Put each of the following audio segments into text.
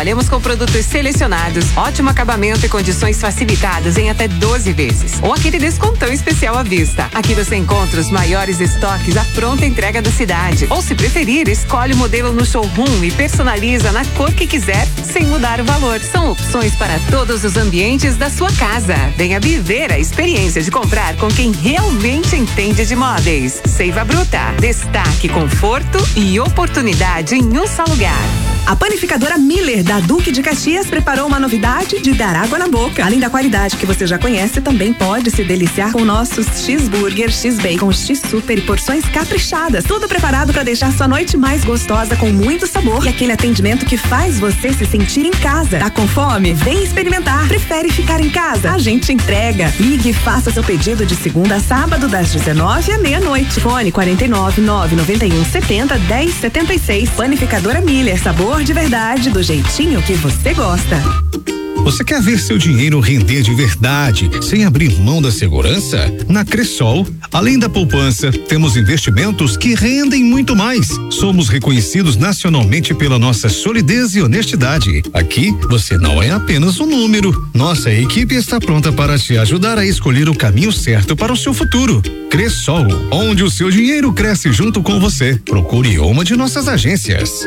Trabalhamos com produtos selecionados, ótimo acabamento e condições facilitadas em até 12 vezes. Ou aquele descontão especial à vista. Aqui você encontra os maiores estoques à pronta entrega da cidade. Ou se preferir, escolhe o modelo no showroom e personaliza na cor que quiser, sem mudar o valor. São opções para todos os ambientes da sua casa. Venha viver a experiência de comprar com quem realmente entende de móveis. Seiva Bruta. Destaque, conforto e oportunidade em um só lugar. A panificadora Miller da Duque de Caxias preparou uma novidade de dar água na boca. Além da qualidade que você já conhece, também pode se deliciar com nossos X-Burger, X-Bacon, X-Super e porções caprichadas. Tudo preparado para deixar sua noite mais gostosa com muito sabor e aquele atendimento que faz você se sentir em casa. Tá com fome? Vem experimentar. Prefere ficar em casa? A gente entrega. Ligue e faça seu pedido de segunda a sábado das 19 à meia-noite. Fone 49 991 70 10 76. Panificadora Miller, sabor de verdade, do jeitinho que você gosta. Você quer ver seu dinheiro render de verdade, sem abrir mão da segurança? Na Cressol, além da poupança, temos investimentos que rendem muito mais. Somos reconhecidos nacionalmente pela nossa solidez e honestidade. Aqui, você não é apenas um número. Nossa equipe está pronta para te ajudar a escolher o caminho certo para o seu futuro. Cressol, onde o seu dinheiro cresce junto com você. Procure uma de nossas agências.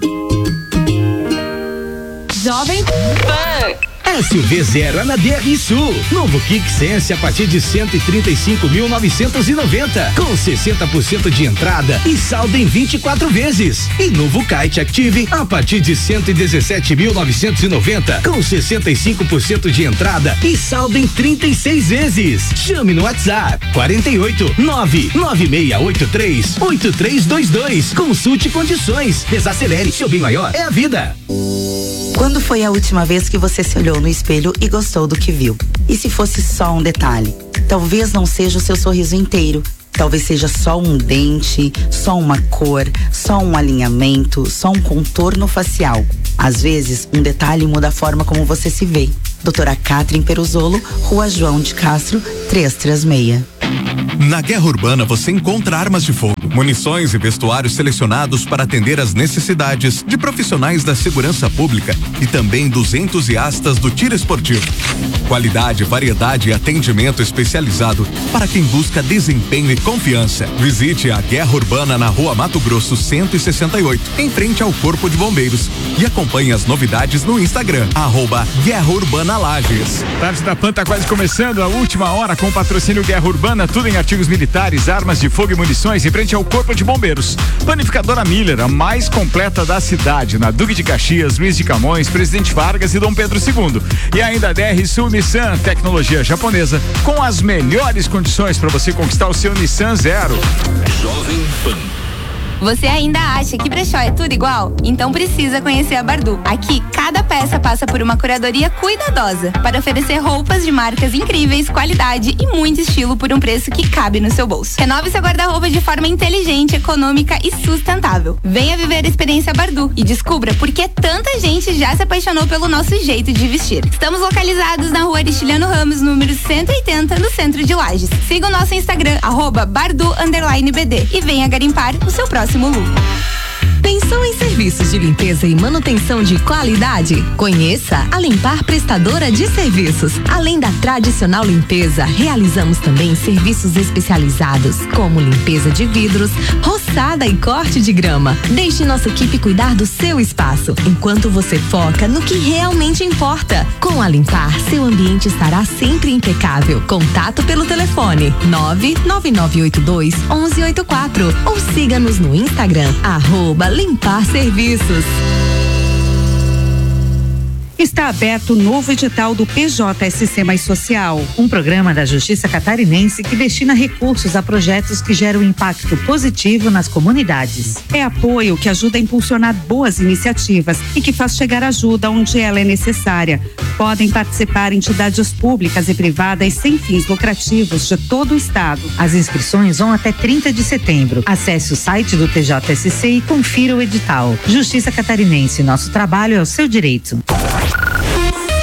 Jovem Pan. SUV Zero na DR Sul. Novo Kick Sense a partir de 135.990, com 60% de entrada e saldo em 24 vezes. E novo Kite Active a partir de 117.990, com 65% de entrada e saldo em 36 vezes. Chame no WhatsApp 48 99683 8322. Consulte condições. Desacelere, seu bem maior é a vida. Quando foi a última vez que você se olhou no espelho e gostou do que viu? E se fosse só um detalhe? Talvez não seja o seu sorriso inteiro. Talvez seja só um dente, só uma cor, só um alinhamento, só um contorno facial. Às vezes, um detalhe muda a forma como você se vê. Doutora Catherine Peruzolo, Rua João de Castro, 336. Na Guerra Urbana você encontra armas de fogo, munições e vestuários selecionados para atender às necessidades de profissionais da segurança pública e também dos entusiastas do tiro esportivo. Qualidade, variedade e atendimento especializado para quem busca desempenho e confiança. Visite a Guerra Urbana na Rua Mato Grosso 168, em frente ao Corpo de Bombeiros, e acompanhe as novidades no Instagram, @Guerra Urbana Lages. Tarde da Pan tá quase começando, a última hora com o patrocínio Guerra Urbana, tudo em artigos militares, armas de fogo e munições em frente ao Corpo de Bombeiros. Panificadora Miller, a mais completa da cidade, na Duque de Caxias, Luiz de Camões, Presidente Vargas e Dom Pedro II. E ainda a DR Sul Nissan, tecnologia japonesa, com as melhores condições para você conquistar o seu Nissan Zero. Jovem Pan. Você ainda acha que brechó é tudo igual? Então precisa conhecer a Bardu. Aqui, cada peça passa por uma curadoria cuidadosa para oferecer roupas de marcas incríveis, qualidade e muito estilo por um preço que cabe no seu bolso. Renove seu guarda-roupa de forma inteligente, econômica e sustentável. Venha viver a experiência Bardu e descubra por que tanta gente já se apaixonou pelo nosso jeito de vestir. Estamos localizados na Rua Aristiliano Ramos, número 180, no centro de Lages. Siga o nosso Instagram, @Bardu_BD, e venha garimpar o seu próximo look. Pensou em serviços de limpeza e manutenção de qualidade? Conheça a Limpar Prestadora de Serviços. Além da tradicional limpeza, realizamos também serviços especializados, como limpeza de vidros, roçada e corte de grama. Deixe nossa equipe cuidar do seu espaço, enquanto você foca no que realmente importa. Com a Limpar, seu ambiente estará sempre impecável. Contato pelo telefone 99982-1184 ou siga-nos no Instagram, @Limpar Serviços. Está aberto o novo edital do PJSC Mais Social, um programa da Justiça Catarinense que destina recursos a projetos que geram impacto positivo nas comunidades. É apoio que ajuda a impulsionar boas iniciativas e que faz chegar ajuda onde ela é necessária. Podem participar entidades públicas e privadas sem fins lucrativos de todo o estado. As inscrições vão até 30 de setembro. Acesse o site do TJSC e confira o edital. Justiça Catarinense, nosso trabalho é o seu direito.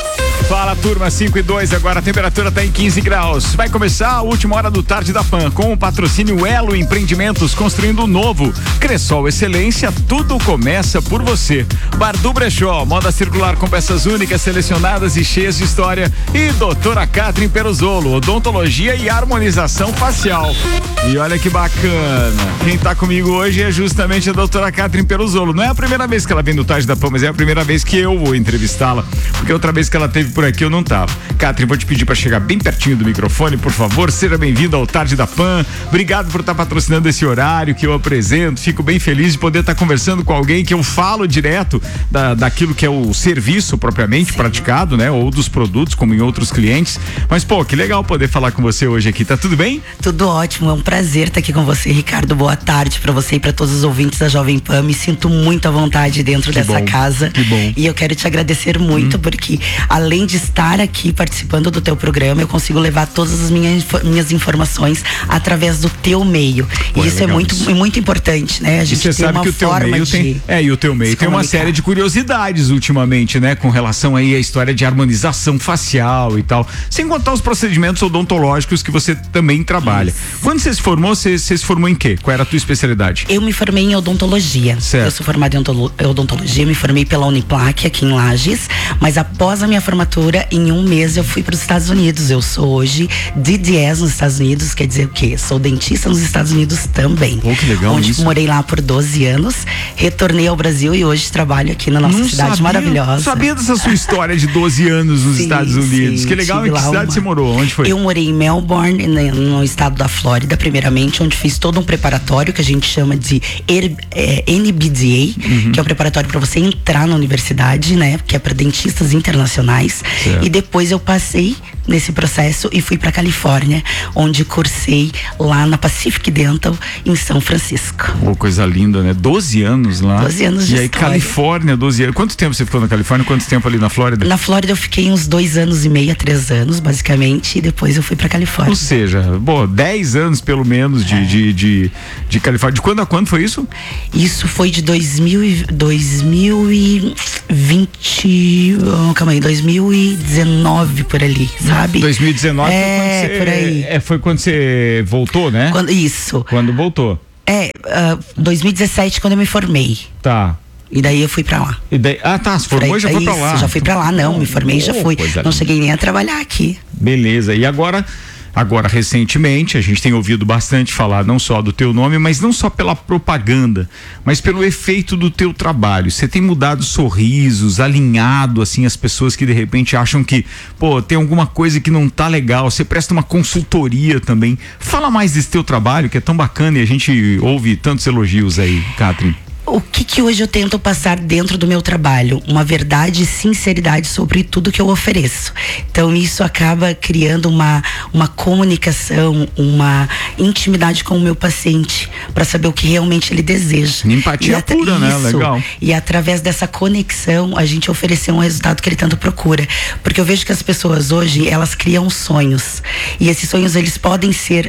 Fala, turma, 5 e 2, agora a temperatura está em 15 graus. Vai começar a última hora do Tarde da Pan, com o patrocínio Elo Empreendimentos, construindo o novo. Cressol Excelência, tudo começa por você. Bardu Brechó, moda circular com peças únicas, selecionadas e cheias de história. E doutora Catherine Peruzolo, odontologia e harmonização facial. E olha que bacana, quem tá comigo hoje é justamente a doutora Catherine Peruzolo. Não é a primeira vez que ela vem no Tarde da Pan, mas é a primeira vez que eu vou entrevistá-la, porque outra vez que ela teve por aqui eu não tava. Catherine, vou te pedir para chegar bem pertinho do microfone, por favor. Seja bem-vindo ao Tarde da Pan. Obrigado por estar patrocinando esse horário que eu apresento. Fico bem feliz de poder estar conversando com alguém que eu falo direto daquilo que é o serviço propriamente praticado, né? Ou dos produtos, como em outros clientes. Mas, pô, que legal poder falar com você hoje aqui. Tá tudo bem? Tudo ótimo. É um prazer estar aqui com você, Ricardo. Boa tarde para você e para todos os ouvintes da Jovem Pan. Me sinto muito à vontade dentro dessa casa. Que bom. E eu quero te agradecer muito, porque além de estar aqui participando do teu programa, eu consigo levar todas as minhas informações através do teu meio. Pô, e isso é muito importante, né? A gente você sabe que o teu meio tem, e o teu meio tem uma série de curiosidades ultimamente, né? Com relação aí à história de harmonização facial e tal. Sem contar os procedimentos odontológicos que você também trabalha. Isso. Quando você se formou, você se formou em quê? Qual era a tua especialidade? Eu me formei em odontologia. Certo. Eu sou formada em odontologia, me formei pela Uniplac aqui em Lages, mas após a minha formatura, em um mês eu fui para os Estados Unidos. Eu sou hoje DDS nos Estados Unidos, quer dizer o quê? Sou dentista nos Estados Unidos também. Pô, que legal onde isso. Morei lá por 12 anos, retornei ao Brasil e hoje trabalho aqui na nossa cidade maravilhosa. Não sabia dessa sua história de 12 anos nos Estados Unidos. Que legal. Em que cidade você morou? Onde foi? Eu morei em Melbourne, no estado da Flórida, primeiramente, onde fiz todo um preparatório que a gente chama de NBDA, que é o preparatório para você entrar na universidade, né? Que é para dentistas internacionais. Certo. E depois eu passei nesse processo e fui para Califórnia, onde cursei lá na Pacific Dental em São Francisco. Oh, coisa linda, né? 12 anos lá. 12 anos de E aí, história. Califórnia, 12 anos. Quanto tempo você ficou na Califórnia? Quanto tempo ali na Flórida? Na Flórida eu fiquei uns 2 anos e meio a 3 anos, basicamente, e depois eu fui pra Califórnia. Ou seja, 10 anos pelo menos de Califórnia. De quando a quando foi isso? Isso foi de 2019 por ali, sabe? 2019 por aí. Foi quando você voltou, né? Isso. Quando voltou. 2017 quando eu me formei. Tá. E daí eu fui pra lá. Se formou e já foi pra lá. Já fui pra lá, me formei e já fui. Não cheguei nem a trabalhar aqui. Beleza, e agora recentemente, a gente tem ouvido bastante falar não só do teu nome, mas não só pela propaganda, mas pelo efeito do teu trabalho. Você tem mudado sorrisos, alinhado assim as pessoas que de repente acham que, tem alguma coisa que não tá legal. Você presta uma consultoria também. Fala mais desse teu trabalho, que é tão bacana, e a gente ouve tantos elogios aí, Catherine. O que hoje eu tento passar dentro do meu trabalho? Uma verdade e sinceridade sobre tudo que eu ofereço. Então isso acaba criando uma comunicação, uma intimidade com o meu paciente, para saber o que realmente ele deseja. Empatia pura, né? Legal. E através dessa conexão, a gente oferecer um resultado que ele tanto procura. Porque eu vejo que as pessoas hoje, elas criam sonhos. E esses sonhos, eles podem ser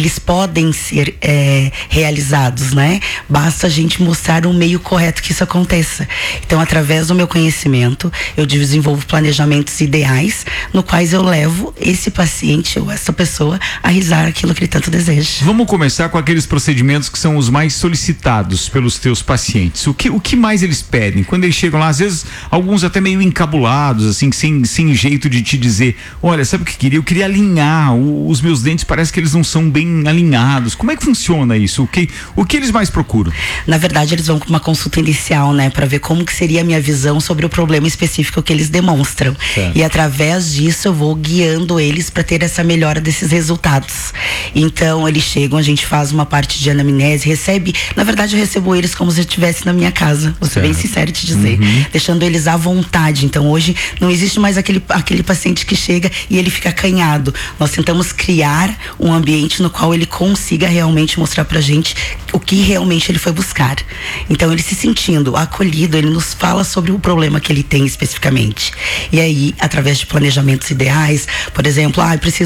realizados, né? Basta a gente mostrar um meio correto que isso aconteça. Então, através do meu conhecimento, eu desenvolvo planejamentos ideais, no quais eu levo esse paciente ou essa pessoa a realizar aquilo que ele tanto deseja. Vamos começar com aqueles procedimentos que são os mais solicitados pelos teus pacientes. O que mais eles pedem? Quando eles chegam lá, às vezes, alguns até meio encabulados, assim, sem jeito de te dizer, olha, sabe o que eu queria? Eu queria alinhar, os meus dentes parece que eles não são bem alinhados. Como é que funciona isso? O que eles mais procuram? Na verdade, eles vão com uma consulta inicial, né, para ver como que seria a minha visão sobre o problema específico que eles demonstram. Certo. E através disso eu vou guiando eles para ter essa melhora desses resultados. Então eles chegam, a gente faz uma parte de anamnese, na verdade eu recebo eles como se eu estivesse na minha casa, vou ser bem sincero te dizer, deixando eles à vontade. Então hoje não existe mais aquele paciente que chega e ele fica acanhado. Nós tentamos criar um ambiente no qual ele consiga realmente mostrar pra gente o que realmente ele foi buscar. Então ele se sentindo acolhido, ele nos fala sobre o problema que ele tem especificamente. E aí, através de planejamentos ideais, por exemplo,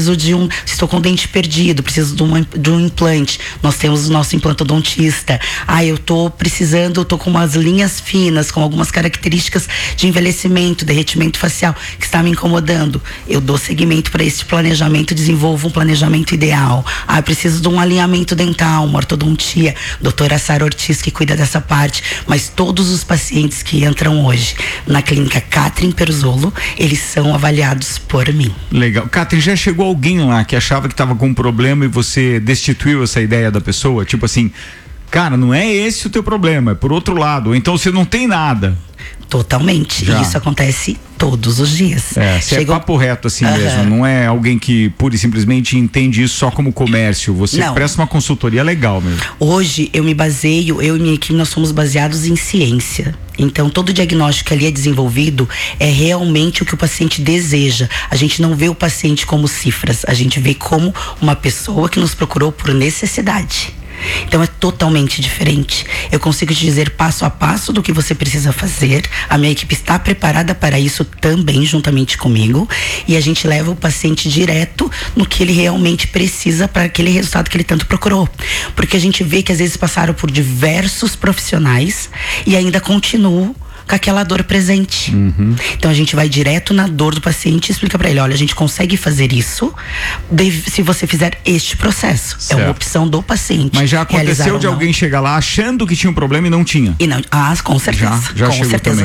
estou com o dente perdido, preciso de um implante. Nós temos o nosso implantodontista. Eu tô com umas linhas finas, com algumas características de envelhecimento, derretimento facial, que está me incomodando. Eu dou seguimento para esse planejamento, desenvolvo um planejamento ideal. Preciso de um alinhamento dental, uma ortodontia. Doutora Sara Ortiz, que cuida dessa parte. Mas todos os pacientes que entram hoje na clínica Catherine Perzolo, eles são avaliados por mim. Legal. Catherine, já chegou alguém lá que achava que estava com um problema e você destituiu essa ideia da pessoa? Tipo assim, cara, não é esse o teu problema, é por outro lado. Ou então você não tem nada. Totalmente. E isso acontece todos os dias. É papo reto assim mesmo, não é alguém que pura e simplesmente entende isso só como comércio, você presta uma consultoria legal mesmo. Hoje eu e minha equipe, nós somos baseados em ciência. Então todo diagnóstico que ali é desenvolvido é realmente o que o paciente deseja. A gente não vê o paciente como cifras, a gente vê como uma pessoa que nos procurou por necessidade. Então é totalmente diferente. Eu consigo te dizer passo a passo do que você precisa fazer. A minha equipe está preparada para isso também, juntamente comigo. E a gente leva o paciente direto no que ele realmente precisa para aquele resultado que ele tanto procurou. Porque a gente vê que às vezes passaram por diversos profissionais e ainda continuam com aquela dor presente. Então a gente vai direto na dor do paciente e explica para ele, olha, a gente consegue fazer isso se você fizer este processo. Certo. É uma opção do paciente. Mas já aconteceu de alguém chegar lá achando que tinha um problema e não tinha? E não, com certeza. Com certeza,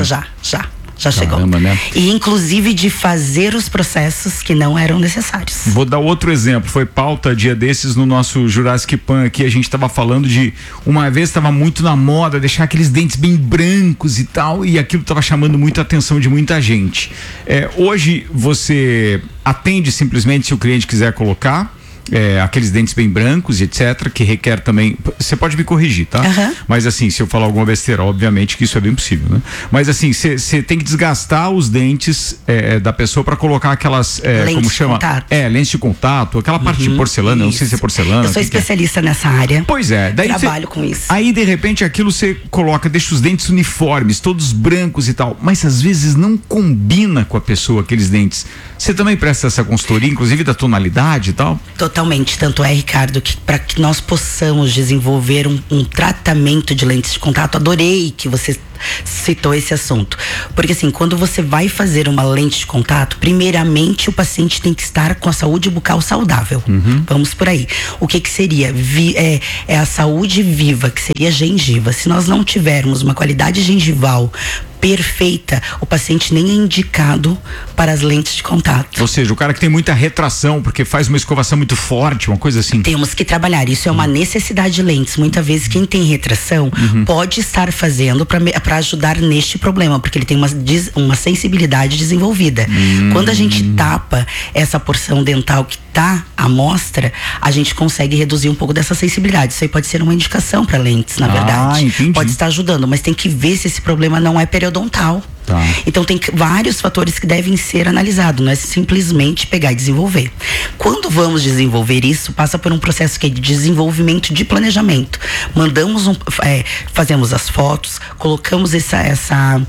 já chegou. Né? E inclusive de fazer os processos que não eram necessários. Vou dar outro exemplo, foi pauta dia desses no nosso Jurassic Pan aqui, a gente estava falando de, uma vez estava muito na moda deixar aqueles dentes bem brancos e tal, e aquilo estava chamando muita atenção de muita gente. Hoje você atende simplesmente se o cliente quiser colocar aqueles dentes bem brancos e etc, que requer também, você pode me corrigir, tá? Mas assim, se eu falar alguma besteira, obviamente que isso é bem possível, né? Mas assim, você tem que desgastar os dentes da pessoa para colocar aquelas, como chama? Lentes de contato, aquela parte de porcelana, não sei se é porcelana. Eu sou especialista nessa área. Pois é. Daí trabalho com isso. Aí de repente aquilo você coloca, deixa os dentes uniformes, todos brancos e tal, mas às vezes não combina com a pessoa aqueles dentes. Você também presta essa consultoria, inclusive da tonalidade e tal? Totalmente, tanto é, Ricardo, que para que nós possamos desenvolver um tratamento de lentes de contato, adorei que você citou esse assunto, porque assim, quando você vai fazer uma lente de contato, primeiramente o paciente tem que estar com a saúde bucal saudável. Vamos por aí. O que seria? É a saúde viva, que seria a gengiva. Se nós não tivermos uma qualidade gengival perfeita, o paciente nem é indicado para as lentes de contato. Ou seja, o cara que tem muita retração, porque faz uma escovação muito forte, uma coisa assim. Temos que trabalhar, isso é uma necessidade de lentes. Muitas vezes quem tem retração pode estar fazendo para ajudar neste problema, porque ele tem uma sensibilidade desenvolvida. Quando a gente tapa essa porção dental que tá à mostra, a gente consegue reduzir um pouco dessa sensibilidade. Isso aí pode ser uma indicação para lentes, na verdade. Pode estar ajudando, mas tem que ver se esse problema não é periodontal. Então tem vários fatores que devem ser analisados, não é simplesmente pegar e desenvolver. Quando vamos desenvolver isso, passa por um processo que é de desenvolvimento de planejamento. Fazemos as fotos, colocamos essa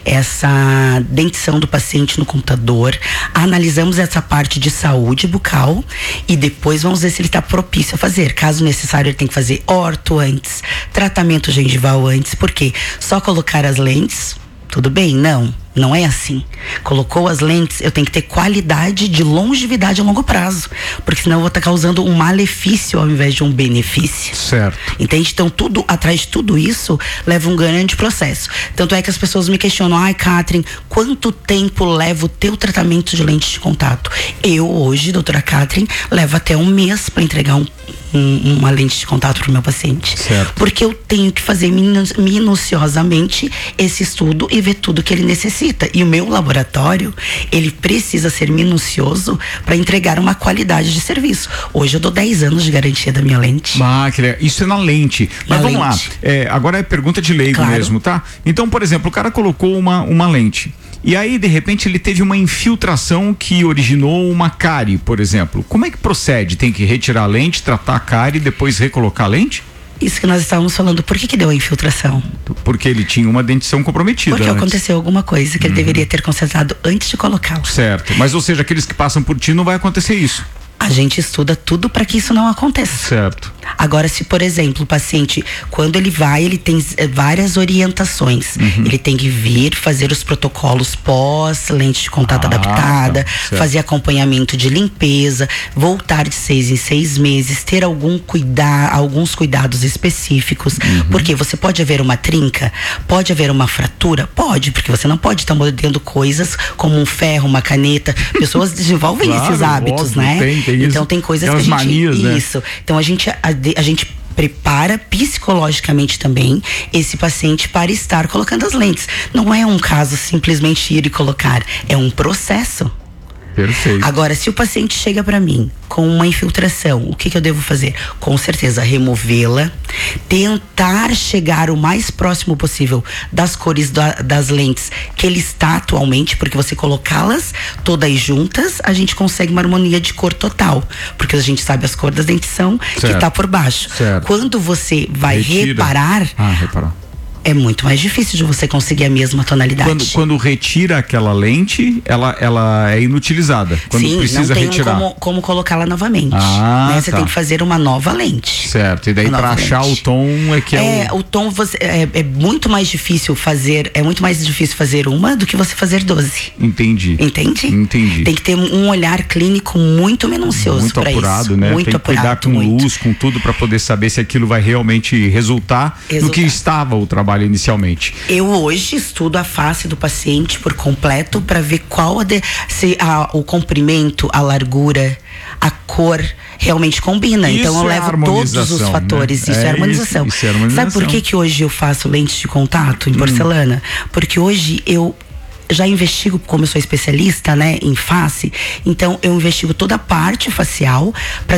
dentição do paciente no computador, analisamos essa parte de saúde bucal e depois vamos ver se ele está propício a fazer. Caso necessário, ele tem que fazer orto antes, tratamento gengival antes, porque só colocar as lentes, tudo bem? Não é assim. Colocou as lentes, eu tenho que ter qualidade de longevidade a longo prazo, porque senão eu vou estar causando um malefício ao invés de um benefício. Certo. Entende? Então atrás de tudo isso leva um grande processo. Tanto é que as pessoas me questionam, Catherine, quanto tempo leva o teu tratamento de lente de contato? Eu hoje, doutora Catherine, levo até 1 mês para entregar uma lente de contato para o meu paciente. Certo. Porque eu tenho que fazer minuciosamente esse estudo e ver tudo que ele necessita. E o meu laboratório, ele precisa ser minucioso para entregar uma qualidade de serviço. Hoje eu dou 10 anos de garantia da minha lente. Isso é na lente. Mas vamos lá. Agora é pergunta de leigo mesmo, tá? Então, por exemplo, o cara colocou uma lente. E aí, de repente, ele teve uma infiltração que originou uma cárie, por exemplo. Como é que procede? Tem que retirar a lente, tratar a cárie e depois recolocar a lente? Isso que nós estávamos falando, por que deu a infiltração? Porque ele tinha uma dentição comprometida. Porque antes. Aconteceu alguma coisa que ele deveria ter consertado antes de colocá-lo. Certo, mas ou seja, aqueles que passam por ti não vai acontecer isso. A gente estuda tudo para que isso não aconteça. Certo. Agora, se por exemplo, o paciente, quando ele vai, ele tem várias orientações. Ele tem que vir fazer os protocolos pós lente de contato adaptada, fazer acompanhamento de limpeza, voltar de 6 em 6 meses, ter alguns cuidados específicos. Porque você pode haver uma trinca, pode haver uma fratura, pode, porque você não pode estar mordendo coisas como um ferro, uma caneta. Pessoas desenvolvem esses hábitos, óbvio, né? Tem então isso. tem coisas tem que a gente manias, né? isso. Então a gente prepara psicologicamente também esse paciente para estar colocando as lentes. Não é um caso simplesmente ir e colocar, é um processo. Perfeito. Agora, se o paciente chega para mim com uma infiltração, o que eu devo fazer? Com certeza, removê-la, tentar chegar o mais próximo possível das cores das lentes que ele está atualmente, porque você colocá-las todas juntas, a gente consegue uma harmonia de cor total, porque a gente sabe as cores da dentição que está por baixo. Certo. Quando você vai reparar, é muito mais difícil de você conseguir a mesma tonalidade. Quando retira aquela lente, ela é inutilizada. Quando Sim, precisa não tem retirar. como colocá-la novamente. Você tem que fazer uma nova lente. Certo, e daí para achar o tom é que o tom é muito mais difícil fazer, uma do que você fazer 12. Entendi. Entende? Entendi. Tem que ter um olhar clínico muito minucioso para isso. Muito apurado, né? Muito tem que cuidar com luz, com tudo, para poder saber se aquilo vai realmente resultar no que estava o trabalho inicialmente. Eu hoje estudo a face do paciente por completo para ver qual o comprimento, a largura, a cor realmente combina. Isso então eu levo todos os fatores. Né? Isso é harmonização. Isso é harmonização. Sabe por que hoje eu faço lentes de contato em porcelana? Porque hoje eu já investigo, como eu sou especialista, né, em face, então eu investigo toda a parte facial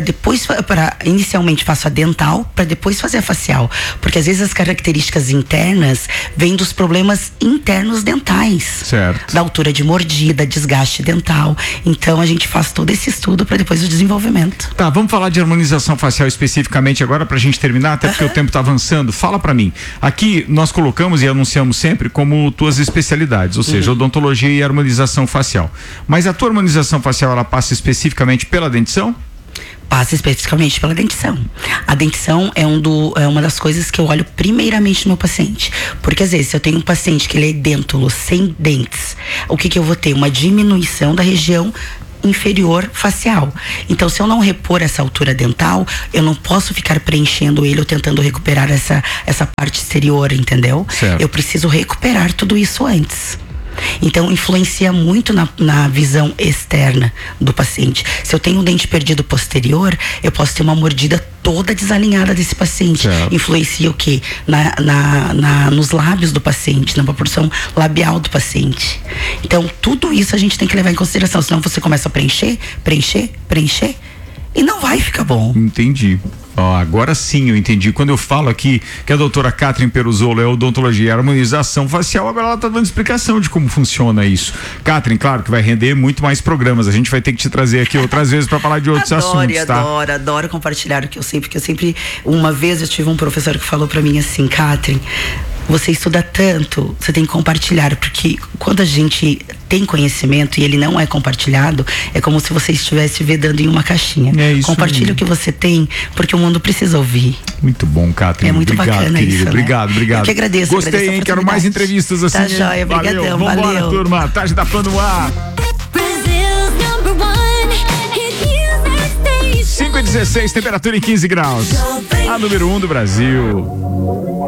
inicialmente faço a dental, para depois fazer a facial, porque às vezes as características internas vêm dos problemas internos dentais, certo, da altura de mordida, desgaste dental, então a gente faz todo esse estudo para depois o desenvolvimento. Tá, vamos falar de harmonização facial especificamente agora pra gente terminar, até porque o tempo tá avançando. Fala pra mim, aqui nós colocamos e anunciamos sempre como tuas especialidades, ou seja, odontologia e harmonização facial. Mas a tua harmonização facial, ela passa especificamente pela dentição? Passa especificamente pela dentição. A dentição é uma das coisas que eu olho primeiramente no meu paciente. Porque às vezes, se eu tenho um paciente que ele é idêntulo, sem dentes, o que eu vou ter? Uma diminuição da região inferior facial. Então, se eu não repor essa altura dental, eu não posso ficar preenchendo ele ou tentando recuperar essa parte exterior, entendeu? Certo. Eu preciso recuperar tudo isso antes. Então, influencia muito na visão externa do paciente. Se eu tenho um dente perdido posterior, eu posso ter uma mordida toda desalinhada desse paciente. Certo. Influencia o quê? Nos lábios do paciente, na proporção labial do paciente. Então, tudo isso a gente tem que levar em consideração, senão você começa a preencher, e não vai ficar bom. Entendi. Agora sim eu entendi. Quando eu falo aqui que a doutora Catherine Peruzolo é odontologia e harmonização facial, agora ela tá dando explicação de como funciona isso. Catherine, claro que vai render muito mais programas. A gente vai ter que te trazer aqui outras vezes para falar de outros assuntos, tá? Adoro compartilhar o que eu sei, porque uma vez eu tive um professor que falou para mim assim, Catherine, você estuda tanto, você tem que compartilhar, porque quando a gente tem conhecimento e ele não é compartilhado, é como se você estivesse vedando em uma caixinha. É isso. Compartilha o que você tem, porque o mundo precisa ouvir. Muito bom, Catherine. É muito obrigado, bacana querida. isso, né? Obrigado. Eu que agradeço. Gostei, hein? Quero mais entrevistas assim. Tá joia, brigadão, valeu. Vambora, turma. Tarde da Pan no ar. 5:16, temperatura em 15 graus. A número 1 do Brasil.